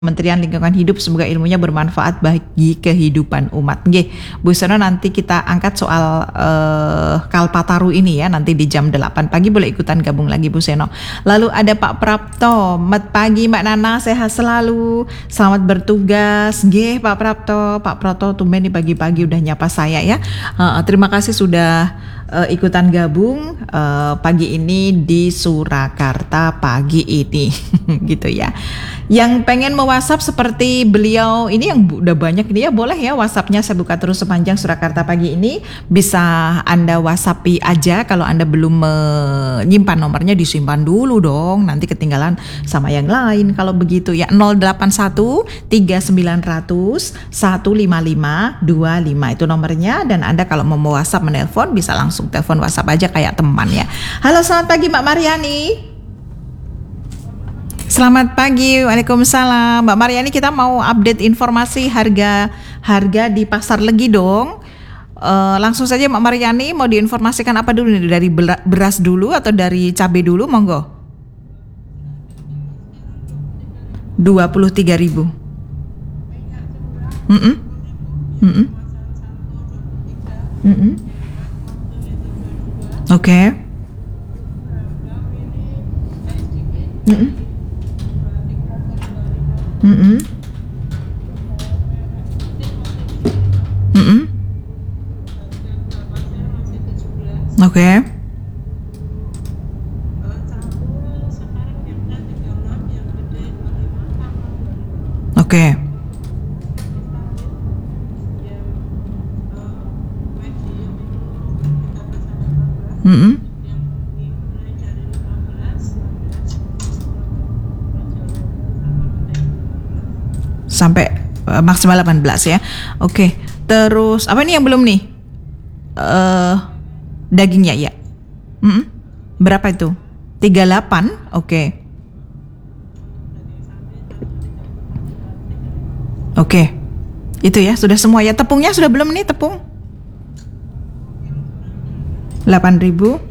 Kementerian Lingkungan Hidup, semoga ilmunya bermanfaat bagi kehidupan umat. Nggih, Bu Seno, nanti kita angkat soal Kalpataru ini ya, nanti di jam 8 pagi boleh ikutan gabung lagi Bu Seno. Lalu ada Pak Prapto, selamat pagi Mbak Nana, sehat selalu, selamat bertugas. Nggih Pak Prapto tumben nih pagi-pagi udah nyapa saya ya. Terima kasih sudah ikutan gabung pagi ini di Surakarta pagi ini gitu ya. Yang pengen mau WhatsApp seperti beliau ini yang udah banyak ini ya, boleh ya WhatsAppnya saya buka terus sepanjang Surakarta pagi ini. Bisa Anda WhatsAppi aja, kalau Anda belum menyimpan nomornya disimpan dulu dong, nanti ketinggalan sama yang lain kalau begitu ya. 081 3900 155 25 itu nomornya, dan Anda kalau mau WhatsApp menelpon bisa langsung telepon WhatsApp aja kayak teman ya. Halo, selamat pagi Mbak Mariani. Selamat pagi, waalaikumsalam. Mbak Mariani, kita mau update informasi harga di Pasar Legi dong. Langsung saja Mbak Mariani, mau diinformasikan apa dulu nih? Dari beras dulu atau dari cabai dulu, monggo? 23.000. Oke. Oke. Oke. Sampai maksimal 18 ya. Oke. Terus apa nih yang belum nih? Dagingnya ya. Berapa itu? 38. Oke. Oke. Itu ya, sudah semua ya. Tepungnya sudah belum nih, tepung? 8.000.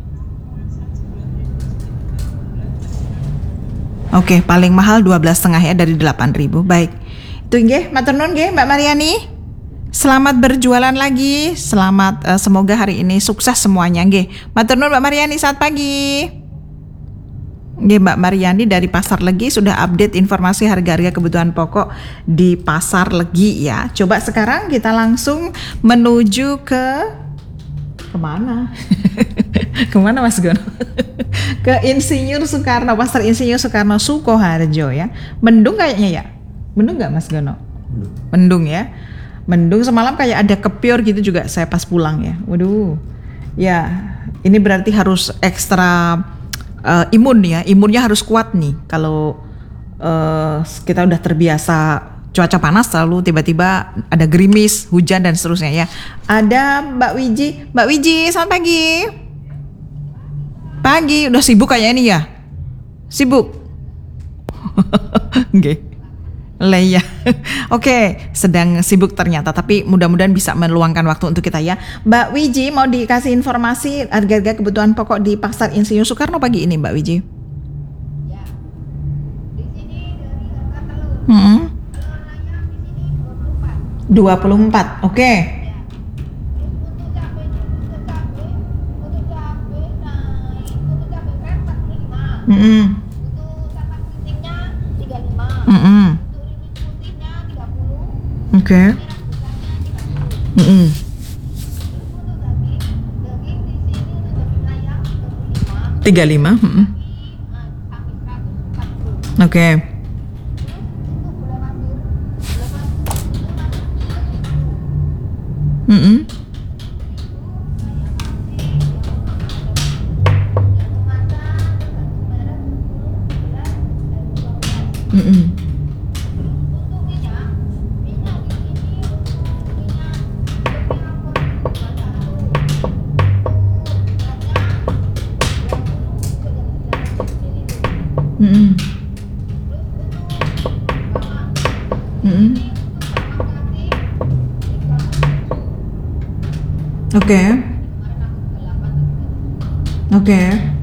Oke, paling mahal 12,5 ya dari 8.000. Baik. Itu nggih, matur nuwun nggih Mbak Mariani. Selamat berjualan lagi. Selamat semoga hari ini sukses semuanya nggih. Matur nuwun Mbak Mariani, selamat pagi. Nggih, Mbak Mariani dari Pasar Legi sudah update informasi harga-harga kebutuhan pokok di Pasar Legi ya. Coba sekarang kita langsung menuju ke kemana? Kemana Mas Gono? Ke Insinyur Soekarno, Pasar Insinyur Soekarno Sukoharjo ya. Mendung kayaknya ya. Mendung nggak Mas Gono? Mendung ya. Mendung, semalam kayak ada kepior gitu juga saya pas pulang ya. Waduh. Ya, ini berarti harus ekstra imun ya. Imunnya harus kuat nih. Kalau kita udah terbiasa cuaca panas, lalu tiba-tiba ada gerimis, hujan dan seterusnya ya. Ada Mbak Wiji, selamat pagi. Pagi, udah sibuk kayaknya ini ya. Sibuk. Nggih. Leya. Oke, sedang sibuk ternyata, tapi mudah-mudahan bisa meluangkan waktu untuk kita ya. Mbak Wiji, mau dikasih informasi harga-harga kebutuhan pokok di Pasar Insinyur Soekarno pagi ini Mbak Wiji. Ya. Di sini dari harga telur. Telur ayam di sini 24. 24. Oke. Ya. Untuk cabai naik, untuk cabai merah 45. Untuk sambal keritingnya 35. Oke. Untuk daging di sini untuk daging ayam 35. 35. Habis 140. Oke. Untuk gula pasir, untuk minyak di sini Oke. Oke.